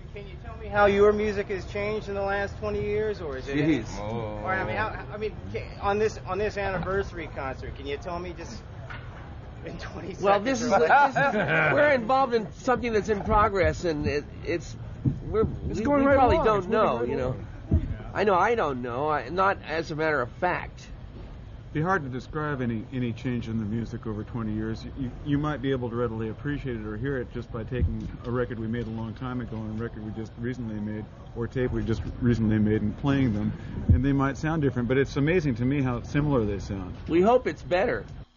Can you tell me how your music has changed in the last 20 years, or is it? Oh. Or on this anniversary concert, can you tell me just in 20 seconds? Well, this is we're involved in something that's in progress, and we probably don't know. You know, I know I don't know. Not as a matter of fact. It'd be hard to describe any change in the music over 20 years. You might be able to readily appreciate it or hear it just by taking a record we made a long time ago and a record we just recently made, or tape we just recently made, and playing them, and they might sound different, but it's amazing to me how similar they sound. We hope it's better.